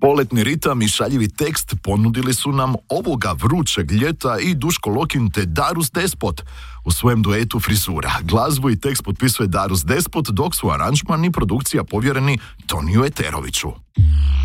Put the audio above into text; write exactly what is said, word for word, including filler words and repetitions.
Poletni ritam i šaljivi tekst ponudili su nam ovoga vrućeg ljeta i Duško Lokin te Darus Despot u svojem duetu Frizura. Glazbu i tekst potpisuje Darus Despot, dok su aranžman i produkcija povjereni Toniju Eteroviću.